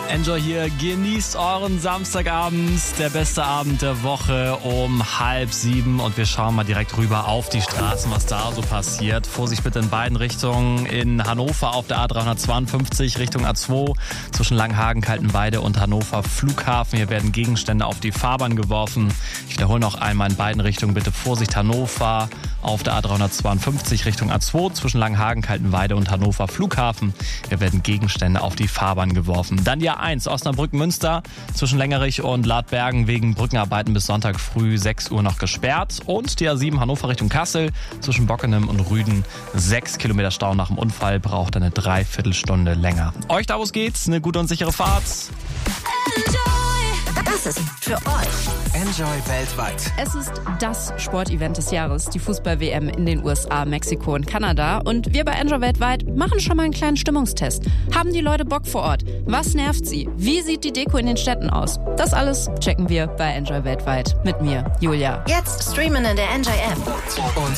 Enjoy hier, genießt euren Samstagabend, der beste Abend der Woche um 6:30 und wir schauen mal direkt rüber auf die Straßen, was da so passiert. Vorsicht bitte in beiden Richtungen, in Hannover auf der A352 Richtung A2 zwischen Langhagen, Kaltenweide und Hannover Flughafen. Hier werden Gegenstände auf die Fahrbahn geworfen. Ich wiederhole noch einmal in beiden Richtungen, bitte Vorsicht Hannover auf der A352 Richtung A2 zwischen Langhagen, Kaltenweide und Hannover Flughafen. Hier werden Gegenstände auf die Fahrbahn geworfen. Dann die A1 Osnabrück-Münster zwischen Längerich und Ladbergen wegen Brückenarbeiten bis Sonntag früh 6 Uhr noch gesperrt. Und die A7 Hannover Richtung Kassel zwischen Bockenem und Rüden 6 Kilometer Stau nach dem Unfall, braucht eine Dreiviertelstunde länger. Euch da, wo es geht, eine gute und sichere Fahrt. Das ist für euch. Enjoy weltweit. Es ist das Sportevent des Jahres, die Fußball-WM in den USA, Mexiko und Kanada. Und wir bei Enjoy weltweit machen schon mal einen kleinen Stimmungstest. Haben die Leute Bock vor Ort? Was nervt sie? Wie sieht die Deko in den Städten aus? Das alles checken wir bei Enjoy weltweit mit mir, Julia. Jetzt streamen in der Enjoy App. Und